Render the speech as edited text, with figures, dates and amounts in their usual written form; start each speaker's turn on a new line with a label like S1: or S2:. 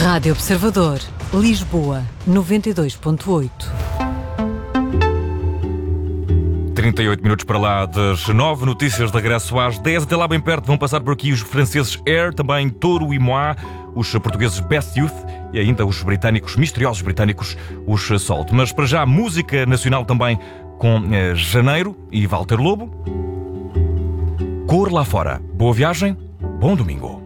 S1: Rádio Observador, Lisboa, 92.8.
S2: 38 minutos para lá das 9, notícias de regresso às 10. Até lá bem perto vão passar por aqui os franceses Air, também Toro e Moi, os portugueses Best Youth e ainda os britânicos, misteriosos britânicos, os Salt. Mas para já, música nacional também com Janeiro e Walter Lobo. Cor lá fora. Boa viagem, bom domingo.